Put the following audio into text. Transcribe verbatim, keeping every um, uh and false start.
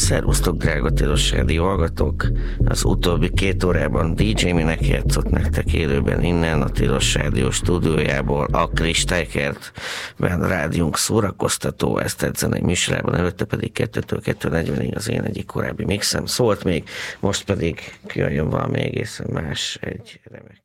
Szervusztok, drága Tilos Rádió hallgatók! Az utóbbi két órában dé dzsé Minek játszott nektek élőben innen a Tilos Rádió stúdiójából a Kristálykertben rádiónk szórakoztató esztelt műsorában, előtte pedig kettőtől kettő negyvenig az én egyik korábbi mixem szólt még, most pedig jön valami egészen más, egy remek